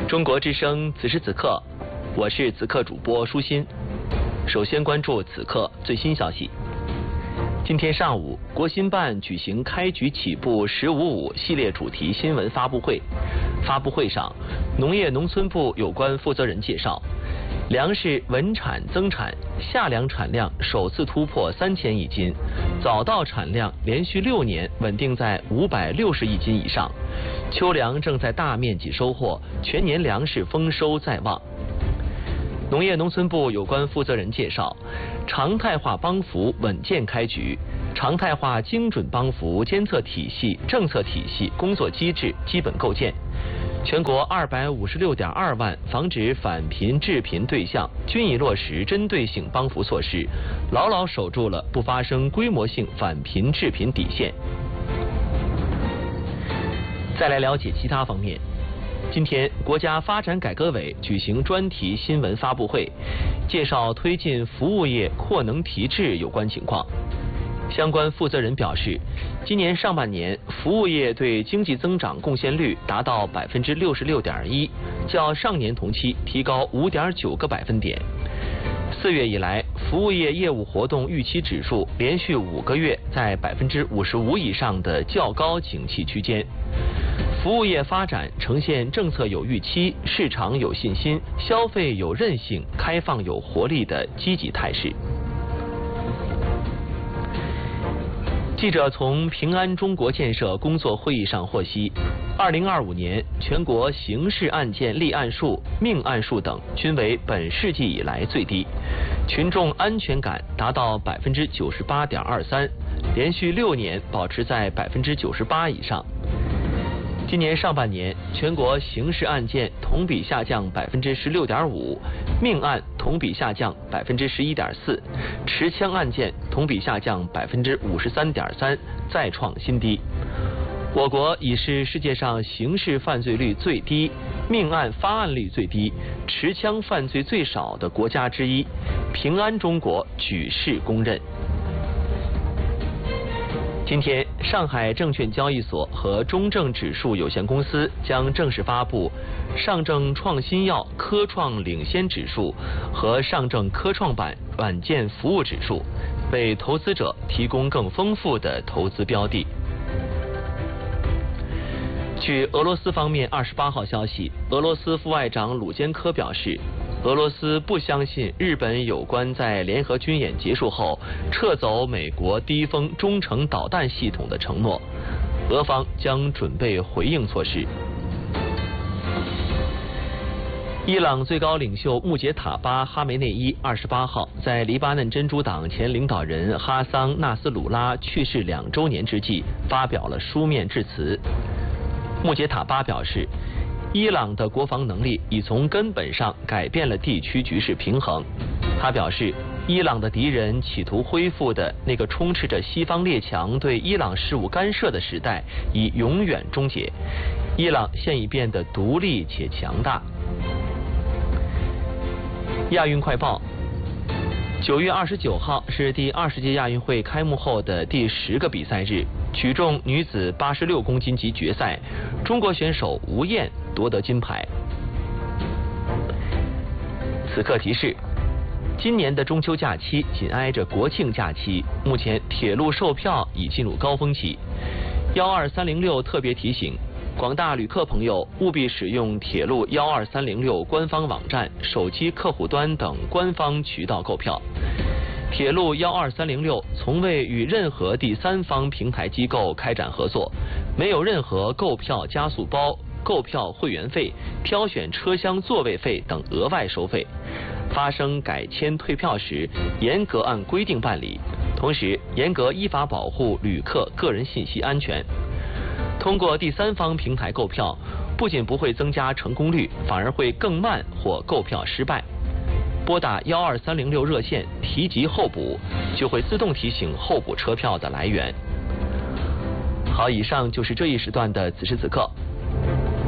中国之声此时此刻，我是此刻主播舒心。首先关注此刻最新消息。今天上午，国新办举行开局起步“1055”系列主题新闻发布会。发布会上，农业农村部有关负责人介绍，粮食稳产增产，夏粮产量首次突破3000亿斤，早稻产量连续6年稳定在560亿斤以上，秋粮正在大面积收获，全年粮食丰收在望。农业农村部有关负责人介绍，常态化帮扶稳健开局，常态化精准帮扶监测体系、政策体系、工作机制基本构建。全国256.2万防止返贫致贫对象均已落实针对性帮扶措施，牢牢守住了不发生规模性返贫致贫底线。再来了解其他方面。今天，国家发展改革委举行专题新闻发布会，介绍推进服务业扩能提质有关情况。相关负责人表示，今年上半年服务业对经济增长贡献率达到66.1%，较上年同期提高5.9个百分点。4月以来，服务业业务活动预期指数连续5个月在55%以上的较高景气区间。服务业发展呈现政策有预期、市场有信心、消费有韧性、开放有活力的积极态势。记者从平安中国建设工作会议上获悉，2025年全国刑事案件立案数、命案数等均为本世纪以来最低，群众安全感达到98.23%，连续6年保持在98%以上。今年上半年，全国刑事案件同比下降16.5%，命案同比下降11.4%，持枪案件同比下降53.3%，再创新低。我国已是世界上刑事犯罪率最低、命案发案率最低、持枪犯罪最少的国家之一，平安中国举世公认。今天，上海证券交易所和中证指数有限公司将正式发布上证创新药科创领先指数和上证科创板软件服务指数，为投资者提供更丰富的投资标的。据俄罗斯方面28号消息，俄罗斯副外长鲁坚科表示，俄罗斯不相信日本有关在联合军演结束后撤走美国低风中程导弹系统的承诺，俄方将准备回应措施。伊朗最高领袖穆杰塔巴·哈梅内伊28号在黎巴嫩真主党前领导人哈桑·纳斯鲁拉去世2周年之际发表了书面致辞。穆杰塔巴表示，伊朗的国防能力已从根本上改变了地区局势平衡。他表示，伊朗的敌人企图恢复的那个充斥着西方列强对伊朗事务干涉的时代已永远终结，伊朗现已变得独立且强大。亚运快报：9月29号是第20届亚运会开幕后的第10个比赛日。举重女子86公斤级决赛，中国选手吴燕夺得金牌。此刻提示：今年的中秋假期紧挨着国庆假期，目前铁路售票已进入高峰期。12306特别提醒，广大旅客朋友务必使用铁路12306官方网站、手机客户端等官方渠道购票。铁路12306从未与任何第三方平台机构开展合作，没有任何购票加速包、购票会员费、挑选车厢座位费等额外收费。发生改签退票时，严格按规定办理，同时严格依法保护旅客个人信息安全。通过第三方平台购票，不仅不会增加成功率，反而会更慢或购票失败。拨打12306热线提及候补，就会自动提醒候补车票的来源。好，以上就是这一时段的此时此刻。